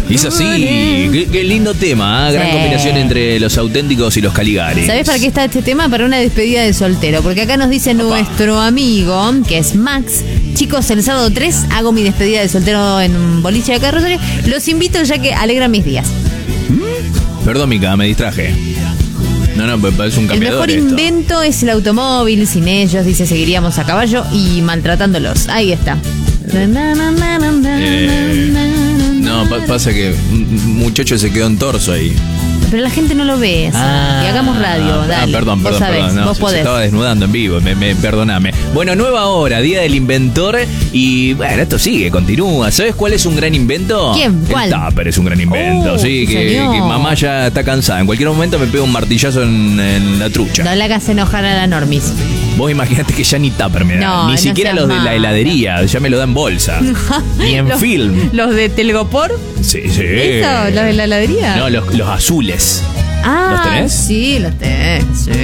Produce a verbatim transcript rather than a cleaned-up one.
Hizo así, qué, qué lindo tema, ¿eh? Gran Sí. combinación entre los auténticos y los Caligaris. ¿Sabés para qué está este tema? Para una despedida de soltero. Porque acá nos dice nuestro amigo, que es Max. Chicos, el sábado tres hago mi despedida de soltero en un boliche de acá de Rosario. Los invito ya que alegra mis días. Perdón, Mica, me distraje. No, no, parece un El cambiador mejor esto. invento es el automóvil. Sin ellos, dice, seguiríamos a caballo y maltratándolos. Ahí está. Eh, no, pa- pasa que un muchacho se quedó en torso ahí. Pero la gente no lo ve. ¿sí? Ah, y hagamos radio, ah, dale. perdón, vos perdón, sabés, perdón. No, vos se- podés. se estaba desnudando en vivo, me, me, perdoname. Bueno, nueva hora, Día del Inventor. Y bueno, esto sigue, continúa. ¿Sabes cuál es un gran invento? ¿Quién? ¿Cuál? El tupper es un gran invento. Oh, sí, sí, que, señor. que mamá ya está cansada. En cualquier momento me pega un martillazo en, en la trucha. No le hagas enojar a la Normis. Vos imaginate que ya ni tupper me da. No, Ni no siquiera seas los de la mala. heladería. Ya me lo dan en bolsa. Ni en Los- film. ¿Los de Telgopor? Sí, sí. ¿Eso? ¿Los de la heladería? No, los, los azules. Ah, ¿Los tenés? sí, los tenés. Sí.